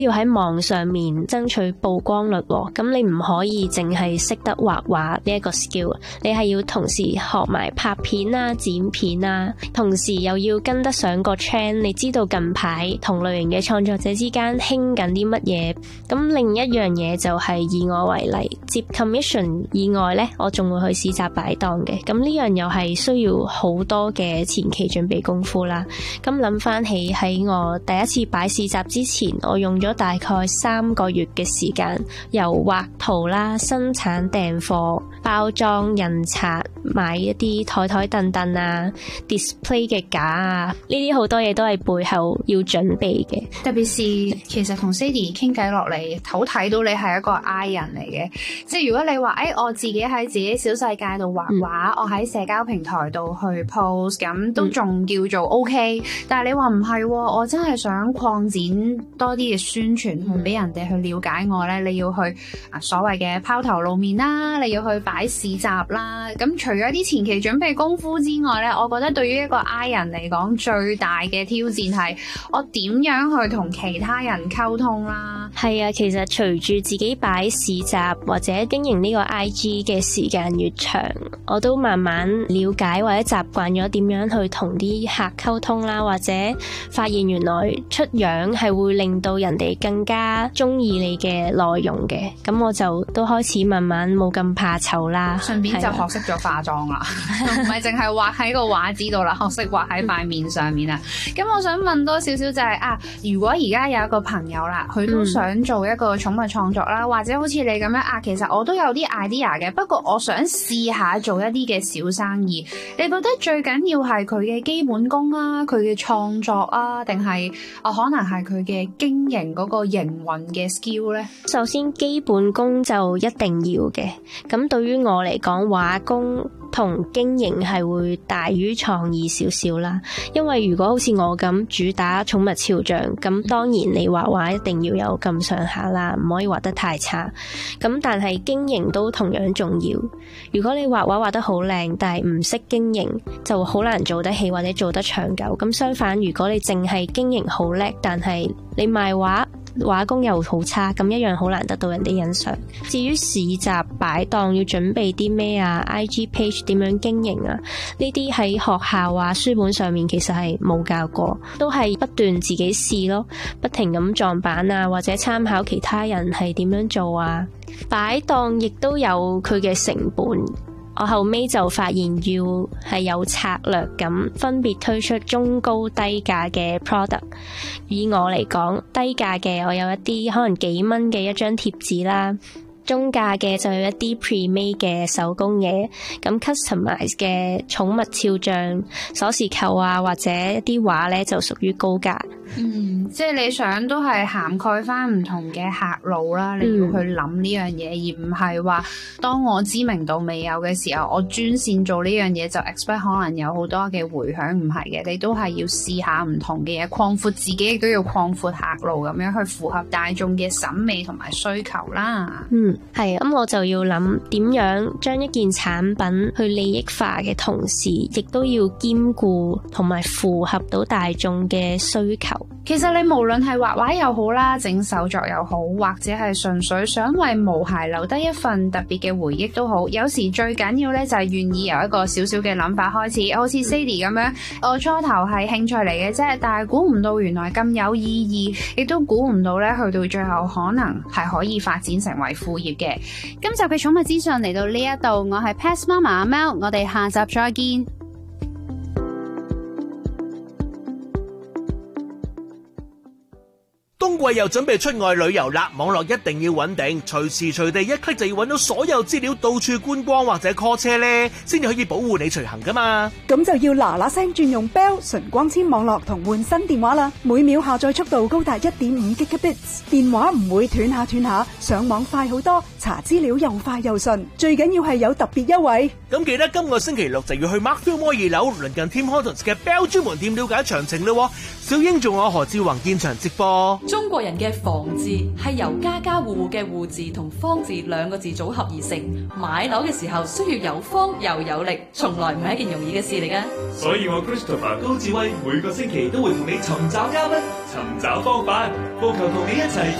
要喺網上面爭取曝光率喎，咁你唔可以淨係識得畫畫呢一個 skill， 你係要同時學埋拍片啊、剪片啊，同時又要跟得上個 trend， 你知道近排同類型嘅創作者之間興緊啲乜嘢。咁另一樣嘢就係以我為例，接 commission 以外呢，我仲會去市集擺檔嘅，咁呢樣又係需要好多嘅前期準備功夫啦。咁諗翻起喺我第一次擺市集之前，我用咗大概3個月嘅時間，由畫圖啦、生產訂貨、包裝、印刷、買一啲台凳凳啊、display 嘅架啊，呢啲好多嘢都係背後要準備嘅。 特別是其實同 Sadie 傾偈落嚟，好睇到你係一個 I 人嚟嘅。即係如果你話我自己喺自己小世界度畫畫，我喺社交平台度去 post， 咁都仲叫做 OK。但係你話唔係，我真係想擴展多啲嘅宣傳，去俾人哋去了解我咧。你要去所謂嘅拋頭露面啦，你要去擺市集啦。咁除咗啲前期準備功夫之外咧，我覺得對於一個 I 人嚟講，最大嘅挑戰係我點樣去同其他人溝通啦。 係啊，其實隨住自己擺市集或者經營呢個 IG 嘅時間越長，我都慢慢了解或者習慣咗點樣去同啲客溝通啦，或者發現原來出樣係會令到人哋更加中意你嘅內容嘅，咁我就都開始慢慢冇咁怕醜啦， 順便就學識咗化妝啦，唔係淨係畫喺個畫紙度啦，學識畫喺塊面上面啦。咁我想問多少少就係如果而家有一個朋友啦，佢都想做一個寵物創作啦，或者好似你咁樣其實我都有啲 idea 嘅，不過我想試下做一啲嘅小生意。你覺得最緊要係佢嘅基本功啊，佢嘅創作啊，定係可能係佢嘅經營嗰個營運嘅 skill 呢？ 首先基本功就一定要嘅，咁對於我嚟講，畫工同經營係會大於創意少少啦，因為如果好似我咁主打寵物肖像，咁當然你畫畫一定要有咁上下啦，唔可以畫得太差。咁但係經營都同樣重要，如果你畫畫畫得好靚，但係唔識經營，就好難做得起或者做得長久。咁相反，如果你淨係經營好叻，但係你賣畫工又好差，咁一樣好難得到人哋欣賞。至於市集擺檔要準備啲咩啊 ，IG page 點樣經營啊，呢啲喺學校啊書本上面其實係冇教過，都係不斷自己試咯，不停咁撞板啊，或者參考其他人係點樣做啊。擺檔亦都有佢嘅成本，我後尾就發現要係有策略咁分別推出中高低價嘅 product。以我嚟講，低價嘅我有一啲可能幾蚊嘅一張貼紙啦，中價嘅就有一啲 pre-made 嘅手工嘢，咁 customize 嘅寵物肖像、鎖匙扣啊，或者一啲畫咧就屬於高價。 即係你想都係涵蓋翻唔同嘅客路啦，你要去諗呢樣嘢，而唔係話當我知名度未有嘅時候，我專線做呢樣嘢就 expect 可能有好多嘅回響，唔係嘅，你都係要試下唔同嘅嘢，擴闊自己亦都要擴闊客路，咁樣去符合大眾嘅審美同埋需求啦。 係，咁我就要諗點樣將一件產品去利益化嘅同時，亦都要兼顧同埋符合到大眾嘅需求。 其實你無論係畫畫又好啦，整手作又好，或者係純粹想為毛孩留低一份特別嘅回憶都好，有時最緊要咧就係願意由一個小小嘅諗法開始，好似 Sadie 咁樣，我初頭係興趣嚟嘅啫，但係估唔到原來咁有意義，亦都估唔到咧去到最後可能係可以發展成為副業嘅。今集嘅寵物資訊嚟到呢一度，我係 Pets Mama 阿貓，我哋下集再見。 冬季又準備出外旅遊啦，網絡一定要穩定，隨時隨地一 click 就要揾到所有資料，到處觀光或者 call 車呢，先至可以保護你隨行噶嘛。 咁就要嗱嗱聲轉用 Bell 純光纖網絡同換新電話啦，每秒下載速度高達 1.5 Gbps， 電話唔會斷下，上網快好多，查資料又快又順，最緊要係有特別優惠。 咁記得今個星期六就要去 Markfield Mall 2樓鄰近 Tim Hortons 嘅 Bell 專門店了解詳情咯。小英仲有何志宏現場直播。 中國人嘅房字係由家家戶戶嘅戶字同方字兩個字組合而成，買樓嘅時候需要有方又有力，從來唔係一件容易嘅事嚟㗎。 所以我 Christopher 高智慧每個星期都會同你尋找嘉賓，尋找方法，務求同你一齊